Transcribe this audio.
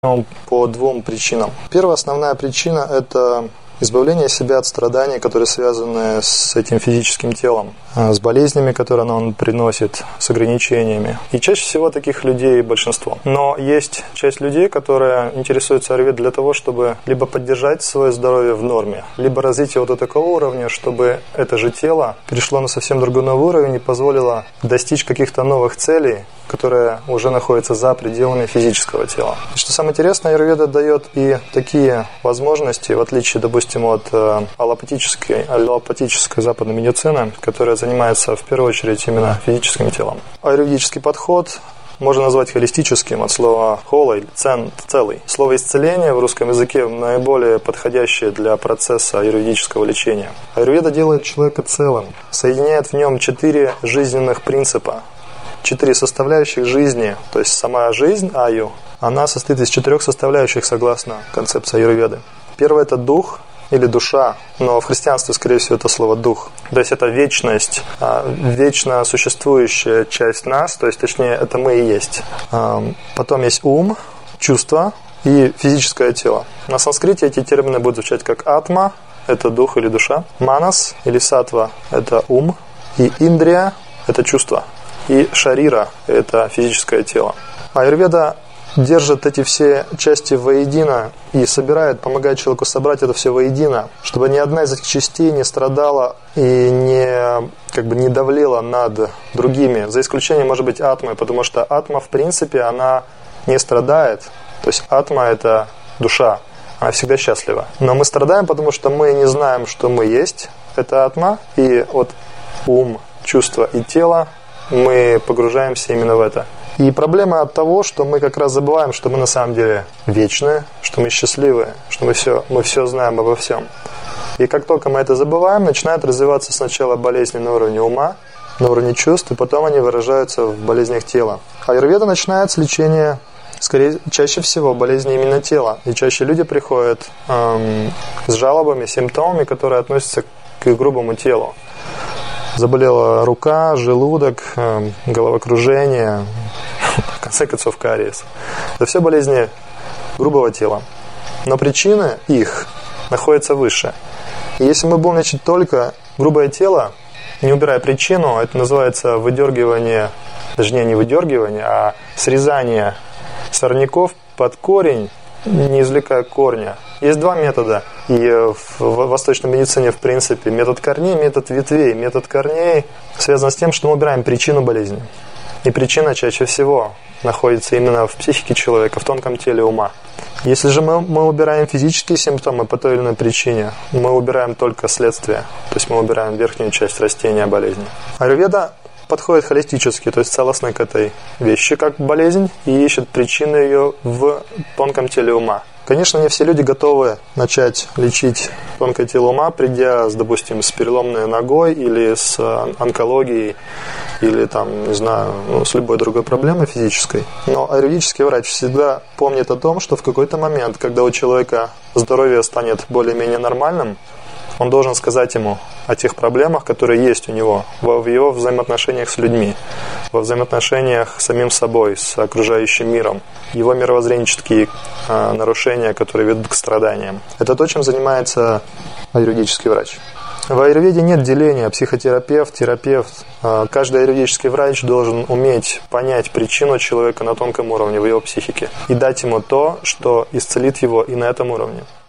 по двум причинам. Первая основная причина – это избавление себя от страданий, которые связаны с этим физическим телом, с болезнями, которые он приносит, с ограничениями. И чаще всего таких людей большинство. Но есть часть людей, которые интересуются аюрведой для того, чтобы либо поддержать свое здоровье в норме, либо развить его до такого уровня, чтобы это же тело перешло на совсем другой новый уровень и позволило достичь каких-то новых целей, которые уже находятся за пределами физического тела. И что самое интересное, аюрведа дает и такие возможности, в отличие, допустим, от аллопатической западной медицины, которая занимается в первую очередь именно физическим телом. Аюрведический подход можно назвать холистическим, от слова «холой», «целый». Слово «исцеление» в русском языке наиболее подходящее для процесса аюрведического лечения. Аюрведа делает человека целым, соединяет в нем 4 жизненных принципа, 4 составляющих жизни, то есть сама жизнь, аю, она состоит из 4 составляющих, согласно концепции аюрведы. Первое – это дух или душа, но в христианстве, скорее всего, это слово дух. То есть это вечность, вечно существующая часть нас, то есть, точнее, это мы и есть. Потом есть ум, чувства и физическое тело. На санскрите эти термины будут звучать как атма, это дух или душа, манас или сатва, это ум, и индрия, это чувство, и шарира, это физическое тело. Аюрведа держит эти все части воедино и собирает, помогает человеку собрать это все воедино, чтобы ни одна из этих частей не страдала и не давлела над другими, за исключением, может быть, атмы, потому что атма, в принципе, она не страдает, то есть атма – это душа, она всегда счастлива. Но мы страдаем, потому что мы не знаем, что мы есть, это атма, и вот ум, чувство и тело, мы погружаемся именно в это. И проблема от того, что мы как раз забываем, что мы на самом деле вечны, что мы счастливы, что мы все знаем обо всем. И как только мы это забываем, начинают развиваться сначала болезни на уровне ума, на уровне чувств, и потом они выражаются в болезнях тела. Аюрведа начинает с лечения, чаще всего, болезни именно тела. И чаще люди приходят с жалобами, симптомами, которые относятся к грубому телу. Заболела рука, желудок, головокружение, в конце концов кариес. Это все болезни грубого тела. Но причины их находятся выше. И если мы будем лечить только грубое тело, не убирая причину, это называется выдергивание, точнее не выдергивание, а срезание сорняков под корень, не извлекая корня. Есть 2 метода. И в восточной медицине, в принципе, метод корней, метод ветвей. Метод корней связан с тем, что мы убираем причину болезни. И причина чаще всего находится именно в психике человека, в тонком теле ума. Если же мы убираем физические симптомы по той или иной причине, мы убираем только следствие. То есть мы убираем верхнюю часть растения болезни. Аюрведа подходит холистически, то есть целостно к этой вещи, как болезнь, и ищет причины ее в тонком теле ума. Конечно, не все люди готовы начать лечить тонкое тело ума, придя, допустим, с переломной ногой или с онкологией, или с любой другой проблемой физической. Но аюрведический врач всегда помнит о том, что в какой-то момент, когда у человека здоровье станет более-менее нормальным, он должен сказать ему о тех проблемах, которые есть у него в его взаимоотношениях с людьми, во взаимоотношениях с самим собой, с окружающим миром, его мировоззренческие нарушения, которые ведут к страданиям. Это то, чем занимается аюрведический врач. В аюрведе нет деления психотерапевт, терапевт. Каждый аюрведический врач должен уметь понять причину человека на тонком уровне, в его психике, и дать ему то, что исцелит его и на этом уровне.